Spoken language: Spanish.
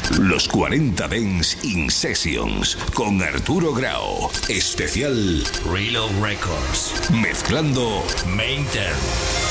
Los 40 Dance in Sessions con Arturo Grau. Especial Reload Records. Mezclando Mainter.